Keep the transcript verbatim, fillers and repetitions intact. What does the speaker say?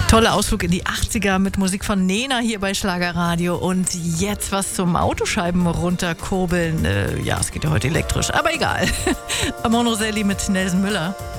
Toller Ausflug in die achtziger mit Musik von Nena hier bei Schlagerradio. Und jetzt was zum Autoscheiben runterkurbeln. Äh, ja, es geht ja heute elektrisch, aber egal. Amon Roselli mit Nelson Müller.